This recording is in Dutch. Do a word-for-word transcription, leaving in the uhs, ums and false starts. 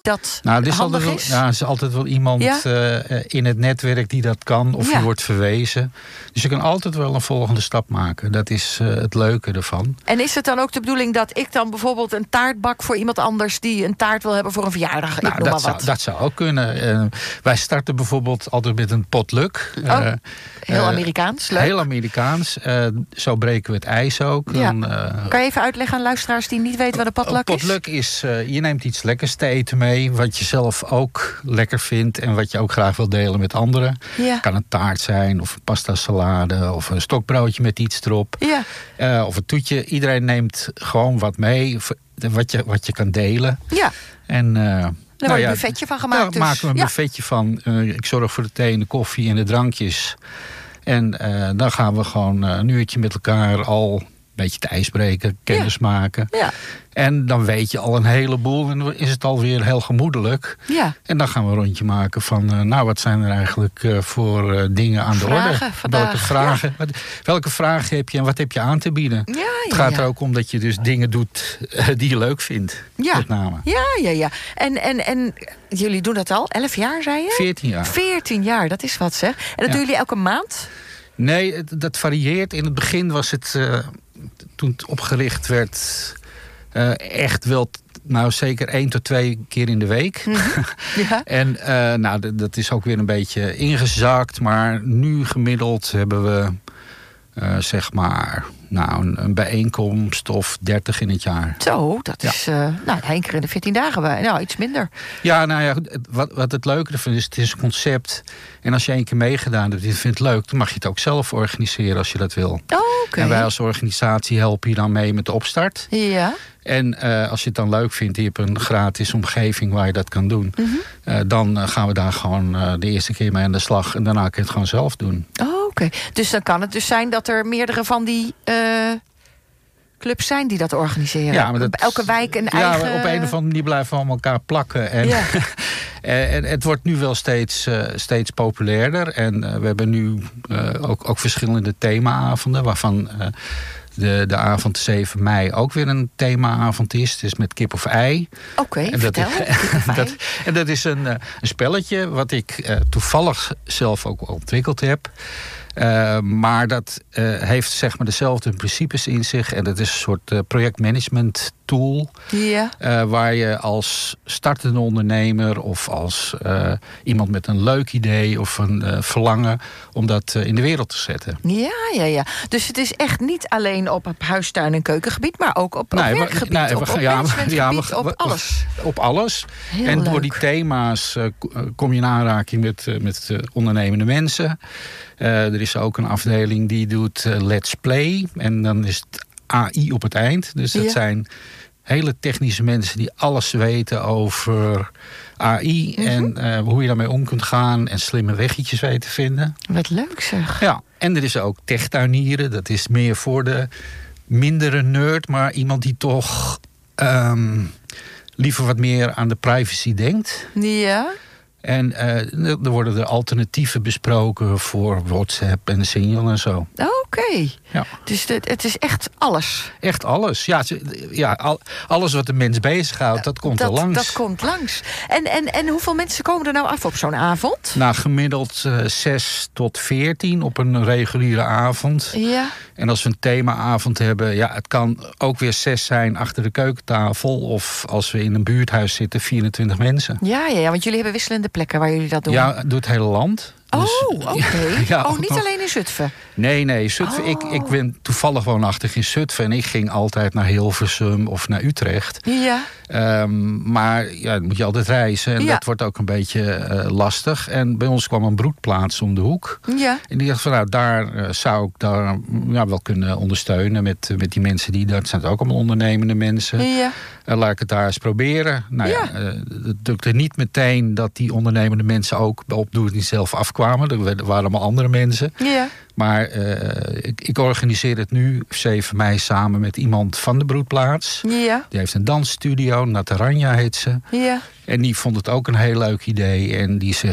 dat nou, er is handig altijd is? wel, ja, er is altijd wel iemand Ja? uh, in het netwerk die dat kan. Of Ja. die wordt verwezen. Dus je kan altijd wel een volgende stap maken. Dat is uh, het leuke ervan. En is het dan ook de bedoeling dat ik dan bijvoorbeeld een taart bak voor iemand anders die een taart wil hebben voor een verjaardag? Nou, ik noem dat, maar wat. zou, dat zou ook kunnen. Uh, wij starten bijvoorbeeld altijd met een potluck. Oh, uh, heel uh, Amerikaans, leuk. Heel Amerikaans. Uh, zo breken we het ijs ook. Ja. Dan, uh, kan je even uitleggen aan luisteraars die niet weten wat een potluck is? Een potluck is, uh, je neemt iets lekkers te eten mee, wat je zelf ook lekker vindt en wat je ook graag wil delen met anderen. Ja. Kan een taart zijn, of een pasta salade, of een stokbroodje met iets erop. Ja. Uh, of een toetje. Iedereen neemt gewoon wat mee, wat je, wat je kan delen. Ja. En uh, Daar nou wordt ja, een buffetje van gemaakt. Daar dus. maken we een ja. buffetje van. Uh, ik zorg voor de thee en de koffie en de drankjes. En uh, dan gaan we gewoon uh, een uurtje met elkaar al een beetje het ijs breken, kennis Ja. maken. Ja. En dan weet je al een heleboel en dan is het alweer heel gemoedelijk. Ja. En dan gaan we een rondje maken van, uh, nou, wat zijn er eigenlijk uh, voor uh, dingen aan Vragen de orde? vandaag, welke vragen, wat, welke vragen heb je en wat heb je aan te bieden? Ja, Het ja, gaat ja. er ook om dat je dus dingen doet uh, die je leuk vindt. Ja. Met name. Ja, ja, ja. En, en, en jullie doen dat al? Elf jaar, zei je? veertien jaar. Veertien jaar, dat is wat, zeg. En dat Ja. doen jullie elke maand? Nee, het, dat varieert. In het begin was het, uh, toen het opgericht werd, uh, echt wel, nou zeker één tot twee keer in de week. Mm-hmm. Ja. En uh, nou, d- dat is ook weer een beetje ingezakt. Maar nu gemiddeld hebben we, uh, zeg maar, nou, een, een bijeenkomst of dertig in het jaar. Zo, dat Ja. is uh, nou, één keer in de veertien dagen. bij- Nou, iets minder. Ja, nou ja, het- wat, wat het leuke ervan is, het is een concept. En als je één keer meegedaan hebt en je vindt het leuk, dan mag je het ook zelf organiseren als je dat wil. Oh, oké. En wij als organisatie helpen je dan mee met de opstart. Ja. En uh, als je het dan leuk vindt, je hebt een gratis omgeving waar je dat kan doen. Mm-hmm. Uh, dan uh, gaan we daar gewoon uh, de eerste keer mee aan de slag. En daarna kun je het gewoon zelf doen. Oh, oké. Dus dan kan het dus zijn dat er meerdere van die uh, clubs zijn die dat organiseren. Ja, maar dat- Op elke wijk een ja, eigen... maar op een of andere manier blijven we allemaal elkaar plakken. En, Ja. en het wordt nu wel steeds, uh, steeds populairder. En uh, we hebben nu uh, ook, ook verschillende themaavonden, waarvan uh, de, de avond zeven mei ook weer een themaavond is. Dus met kip of ei. Oké, En dat, vertel. Kip of ei. dat, en dat is een, uh, een spelletje wat ik uh, toevallig zelf ook ontwikkeld heb. Uh, maar dat uh, heeft zeg maar dezelfde principes in zich. En dat is een soort uh, projectmanagement tool. Ja. Uh, waar je als startende ondernemer of als uh, iemand met een leuk idee of een uh, verlangen om dat uh, in de wereld te zetten. Ja, ja, ja. Dus het is echt niet alleen op, op huistuin- en keukengebied, maar ook op, op Nee, we- werkgebied, nee, op, we- op ja, managementgebied, ja, we- op we- alles. Op alles. Heel en door leuk. die thema's uh, kom je in aanraking met, uh, met uh, ondernemende mensen. Uh, er is ook een afdeling die doet uh, Let's Play. En dan is het A I op het eind. Dus dat Ja. zijn hele technische mensen die alles weten over A I. Mhm. En uh, hoe je daarmee om kunt gaan. En slimme weggetjes weten te vinden. Wat leuk zeg. Ja, en er is ook techtuinieren. Dat is meer voor de mindere nerd. Maar iemand die toch um, liever wat meer aan de privacy denkt. Ja. En uh, er worden er alternatieven besproken voor WhatsApp en Signal en zo. Oké. Ja. Dus het, het is echt alles. Echt alles. Ja, ze- ja al, alles wat de mens bezighoudt, dat komt dat, er langs. Dat komt langs. En, en, en hoeveel mensen komen er nou af op zo'n avond? Nou, gemiddeld uh, zes tot veertien op een reguliere avond. Ja. En als we een themaavond hebben, ja, het kan ook weer zes zijn achter de keukentafel. Of als we in een buurthuis zitten, vierentwintig mensen. Ja, ja, ja, want jullie hebben wisselende plekken waar jullie dat doen. Ja, door het hele land. Oh, Dus, oké. ja, oh, ook niet nog- alleen in Zutphen. Nee, nee. Zutphen, Oh. ik, ik ben toevallig woonachtig in Zutphen. En ik ging altijd naar Hilversum of naar Utrecht. Ja. Um, maar ja, dan moet je altijd reizen. En Ja. dat wordt ook een beetje uh, lastig. En bij ons kwam een broedplaats om de hoek. Ja. En die dacht van, nou, daar uh, zou ik daar, mm, ja, wel kunnen ondersteunen. Met, uh, met die mensen die, dat zijn ook allemaal ondernemende mensen. Ja. Uh, laat ik het daar eens proberen. Nou ja, Ja. uh, het lukte niet meteen dat die ondernemende mensen ook op Doe Het Niet Zelf afkwamen. Er waren allemaal andere mensen. Ja. Maar uh, ik, ik organiseer het nu, zeven mei, samen met iemand van de broedplaats. Ja. Die heeft een dansstudio, Nataranja heet ze. Ja. En die vond het ook een heel leuk idee. En die zegt,